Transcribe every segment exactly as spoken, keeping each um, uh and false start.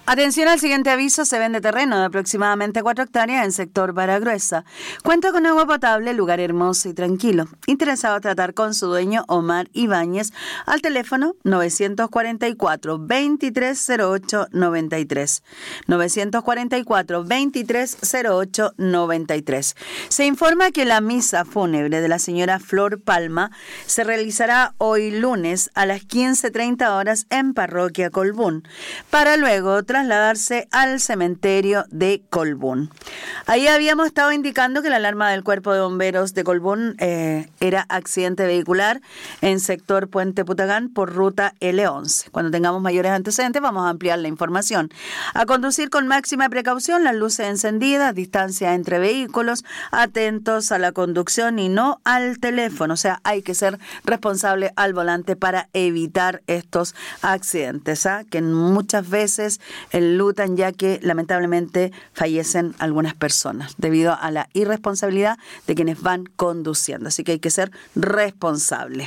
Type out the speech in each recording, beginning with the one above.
Atención al siguiente aviso, se vende terreno de aproximadamente cuatro hectáreas en sector Baragruesa. Cuenta con agua potable, lugar hermoso y tranquilo. Interesado a tratar con su dueño Omar Ibáñez al teléfono novecientos cuarenta y cuatro, veintitrés cero ocho noventa y tres. novecientos cuarenta y cuatro, veintitrés cero ocho noventa y tres. Se informa que la misa fúnebre de la señora Flor Palma se realizará hoy lunes a las quince treinta horas en Parroquia Colbún, para luego trasladarse al cementerio de Colbún. Ahí habíamos estado indicando que la alarma del Cuerpo de Bomberos de Colbún eh, era accidente vehicular en sector Puente Putagán por ruta L once. Cuando tengamos mayores antecedentes vamos a ampliar la información. A conducir con máxima precaución, las luces encendidas, distancia entre vehículos, atentos a la conducción y no al teléfono. O sea, hay que ser responsable al volante para evitar estos accidentes, ¿ah? Que muchas veces enlutan, ya que lamentablemente fallecen algunas personas debido a la irresponsabilidad de quienes van conduciendo. Así que hay que ser responsable.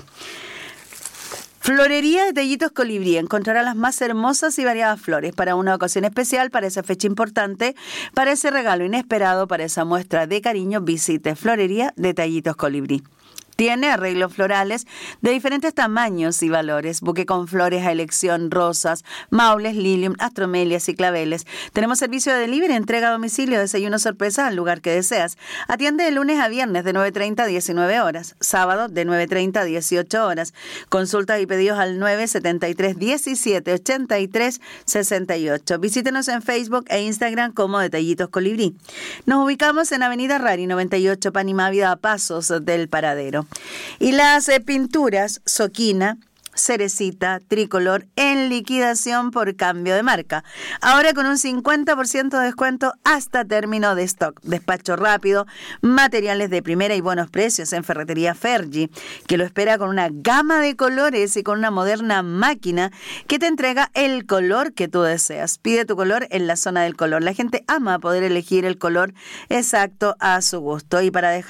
Florería de Detallitos Colibrí. Encontrará las más hermosas y variadas flores para una ocasión especial, para esa fecha importante, para ese regalo inesperado, para esa muestra de cariño. Visite Florería de Detallitos Colibrí. Tiene arreglos florales de diferentes tamaños y valores, buque con flores a elección, rosas, maules, lilium, astromelias y claveles. Tenemos servicio de delivery, entrega a domicilio, desayuno sorpresa al lugar que deseas. Atiende de lunes a viernes de nueve treinta a diecinueve horas, sábado de nueve treinta a dieciocho horas. Consultas y pedidos al nueve setenta y tres diecisiete ochenta y tres sesenta y ocho. Visítenos en Facebook e Instagram como Detallitos Colibrí. Nos ubicamos en Avenida Rari noventa y ocho, Panimávida, a pasos del Paradero. Y las eh, pinturas Soquina, Cerecita, Tricolor en liquidación por cambio de marca. Ahora con un cincuenta por ciento de descuento hasta término de stock. Despacho rápido, materiales de primera y buenos precios en Ferretería Fergie, que lo espera con una gama de colores y con una moderna máquina que te entrega el color que tú deseas. Pide tu color en la zona del color. La gente ama poder elegir el color exacto a su gusto. Y para dejar